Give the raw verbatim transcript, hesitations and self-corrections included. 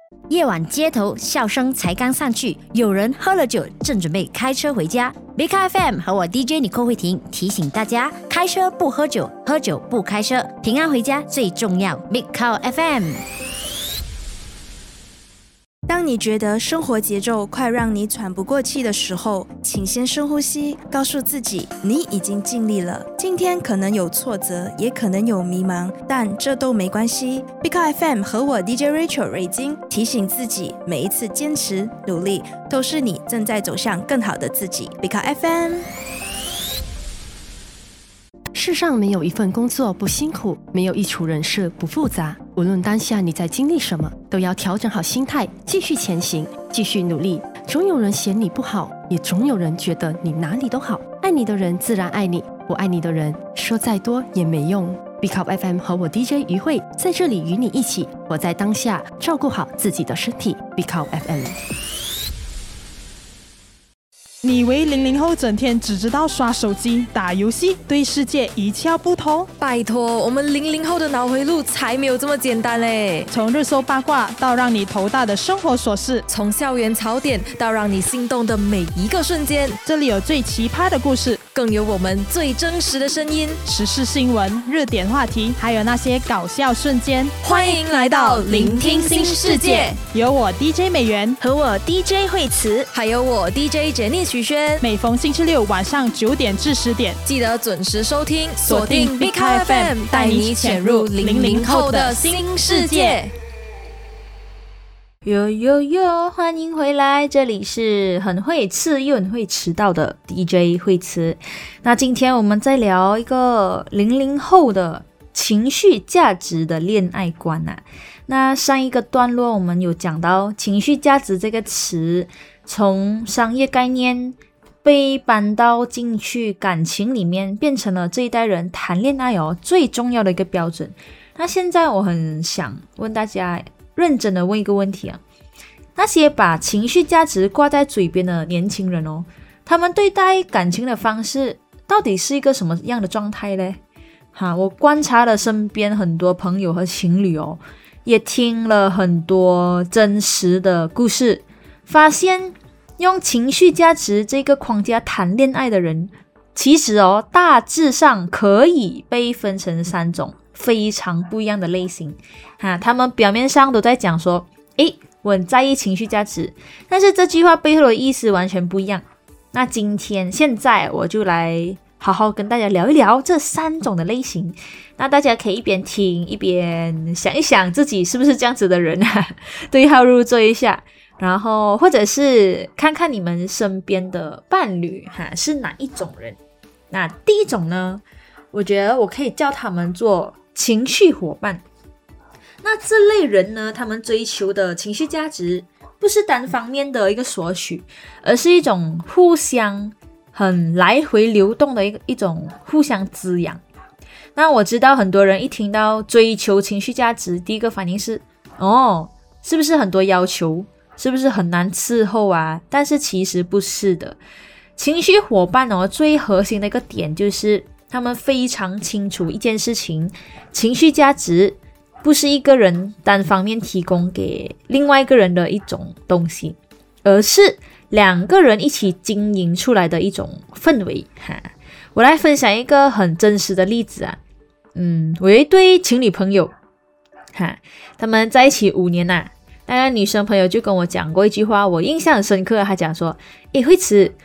夜晚街头笑声才刚散去，有人喝了酒正准备开车回家。Big F M 和我 D J 尼寇慧婷提醒大家，开车不喝酒，喝酒不开车，平安回家最重要。Big F M。 当你觉得生活节奏快让你喘不过气的时候，请先深呼吸，告诉自己你已经尽力了。今天可能有挫折，也可能有迷茫，但这都没关系。Big F M 和我 D J Rachel 瑞金提醒自己，每一次坚持努力，都是你正在走向更好的自己。Big F M。 世上没有一份工作不辛苦，没有一处人事不复杂。无论当下你在经历什么，都要调整好心态，继续前行，继续努力。总有人嫌你不好，也总有人觉得你哪里都好。爱你的人自然爱你，不爱你的人说再多也没用。Big Up F M 和我 D J 于慧在这里与你一起活在当下，照顾好自己的身体。Big Up F M。 你以为零零后整天只知道刷手机、打游戏，对世界一窍不通？ 拜托，我们零零后的脑回路才没有这么简单嘞！ 从热搜八卦到让你头大的生活琐事， 从校园槽点到让你心动的每一个瞬间， 这里有最奇葩的故事， 更有我们最真实的声音， 时事新闻、热点话题，还有那些搞笑瞬间。 欢迎来到聆听新世界， 有我 D J 美元和我 D J 慧慈， 还有我 D J 杰尼许轩。 每逢星期六晚上九点至十点， 记得准时收听，锁定 Big F M， 带你潜入零零后的新世界。 哟哟哟，欢迎回来，这里是很会吃又很会迟到的 D J 慧慈。那今天我们再聊一个零零后的情绪价值的恋爱观啊。那上一个段落我们有讲到情绪价值这个词从商业概念被搬到进去感情里面，变成了这一代人谈恋爱哦最重要的一个标准。那现在我很想问大家，认真的问一个问题啊，那些把情绪价值挂在嘴边的年轻人哦，他们对待感情的方式到底是一个什么样的状态呢？哈，我观察了身边很多朋友和情侣哦，也听了很多真实的故事，发现用情绪价值这个框架谈恋爱的人，其实哦大致上可以被分成三种非常不一样的类型哈，他们表面上都在讲说，诶，我很在意情绪价值，但是这句话背后的意思完全不一样。那今天现在我就来好好跟大家聊一聊这三种的类型，那大家可以一边听一边想一想自己是不是这样子的人啊，对号入座一下，然后或者是看看你们身边的伴侣哈是哪一种人。那第一种呢，我觉得我可以叫他们做情绪伙伴。那这类人呢，他们追求的情绪价值不是单方面的一个索取，而是一种互相很来回流动的一个一种互相滋养。那我知道很多人一听到追求情绪价值，第一个反应是哦，是不是很多要求，是不是很难伺候啊？但是其实不是的。情绪伙伴哦，最核心的一个点就是他们非常清楚一件事情，情绪价值不是一个人单方面提供给另外一个人的一种东西，而是两个人一起经营出来的一种氛围哈。我来分享一个很真实的例子啊，嗯，我有一对情侣朋友哈，他们在一起五年啊，那个女生朋友就跟我讲过一句话，我印象很深刻，她讲说，诶，慧慈，